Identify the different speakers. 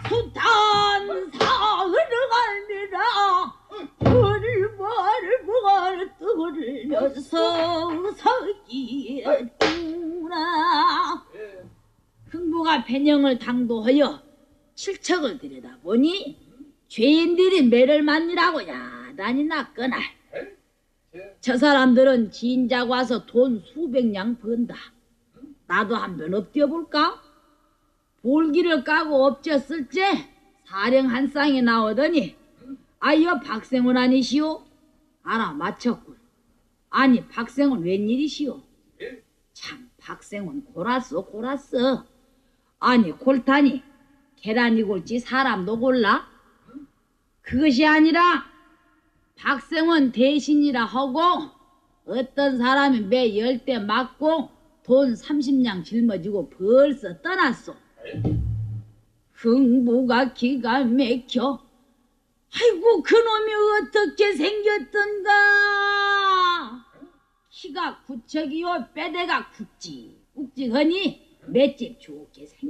Speaker 1: 숱한 사흘을 갈미라 벌벌벌 떨려서 서기구나. 흥부가 변형을 당도하여 칠척을 들여다보니 죄인들이 매를 맞으라고 야단이 났거나 저 사람들은 진작 와서 돈 수백냥 번다. 나도 한번 엎드려볼까? 볼기를 까고 엎졌을째 사령 한 쌍이 나오더니 아이여 박생은 아니시오? 알아맞혔군. 아니 박생은 웬일이시오? 참 박생은 골았어. 아니 골타니 계란이 골지 사람도 골라? 그것이 아니라 박생은 대신이라 하고 어떤 사람이 매 10대 맞고 돈 30냥 짊어지고 벌써 떠났소. 흥부가 기가 막혀. 아이고 그놈이 어떻게 생겼던가. 키가 구척이요 빼대가 굵직굵직하니 맷집 좋게 생겼